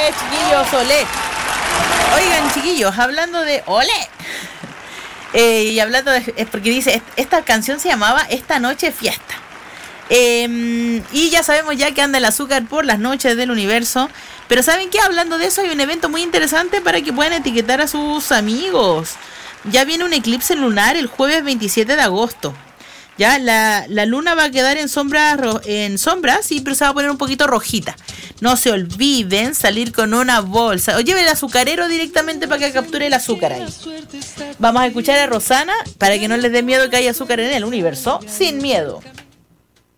chiquillos, olé. Oigan, chiquillos, hablando de olé. Y hablando de... Es porque dice, esta canción se llamaba Esta Noche Fiesta. Y ya sabemos ya que anda el azúcar por las noches del universo. Pero ¿saben qué? Hablando de eso, hay un evento muy interesante para que puedan etiquetar a sus amigos. Ya viene un eclipse lunar el jueves 27 de agosto. Ya la luna va a quedar en sombras, sí, pero se va a poner un poquito rojita. No se olviden salir con una bolsa o lleven el azucarero directamente para que capture el azúcar ahí. Vamos a escuchar a Rosana para que no les dé miedo que haya azúcar en el universo. Sin miedo.